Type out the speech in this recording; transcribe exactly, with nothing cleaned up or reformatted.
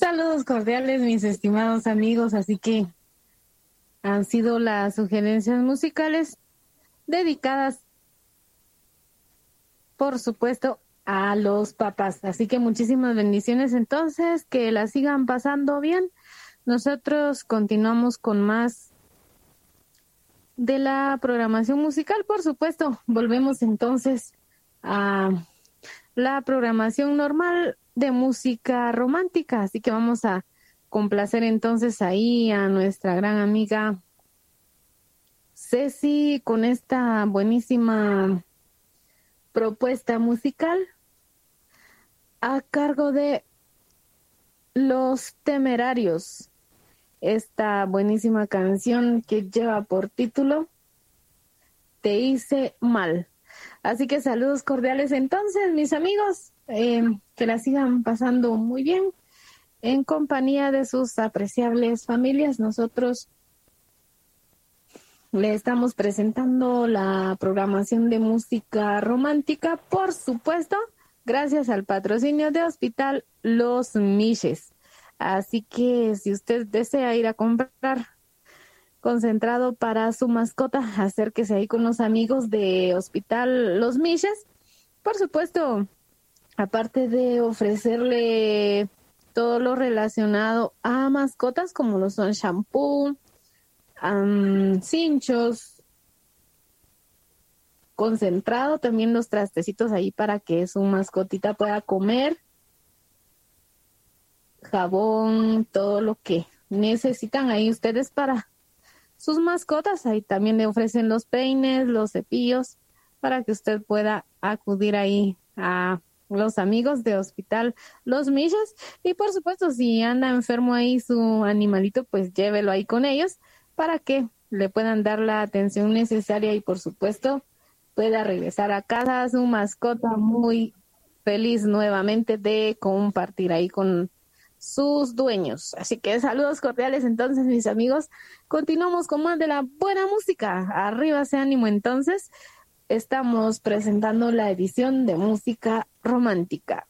Saludos cordiales, mis estimados amigos. Así que han sido las sugerencias musicales dedicadas, por supuesto, a los papás. Así que muchísimas bendiciones entonces, que la sigan pasando bien. Nosotros continuamos con más de la programación musical, por supuesto. Volvemos entonces a la programación normal de música romántica. Así que vamos a complacer entonces ahí a nuestra gran amiga Ceci con esta buenísima propuesta musical a cargo de Los Temerarios. Esta buenísima canción que lleva por título Te hice mal. Así que saludos cordiales entonces, mis amigos, eh, que la sigan pasando muy bien en compañía de sus apreciables familias. Nosotros le estamos presentando la programación de música romántica, por supuesto, gracias al patrocinio de Hospital Los Miches. Así que si usted desea ir a comprar concentrado para su mascota, acérquese ahí con los amigos de Hospital Los Miches. Por supuesto, aparte de ofrecerle todo lo relacionado a mascotas, como lo son shampoo, um, cinchos, concentrado, también los trastecitos ahí para que su mascotita pueda comer, jabón, todo lo que necesitan ahí ustedes para sus mascotas. Ahí también le ofrecen los peines, los cepillos, para que usted pueda acudir ahí a los amigos de Hospital Los Miches. Y por supuesto, si anda enfermo ahí su animalito, pues llévelo ahí con ellos para que le puedan dar la atención necesaria y por supuesto pueda regresar a casa su mascota muy feliz nuevamente de compartir ahí con sus dueños. Así que saludos cordiales entonces, mis amigos. Continuamos con más de la buena música. Arriba ese ánimo entonces. Estamos presentando la edición de música romántica.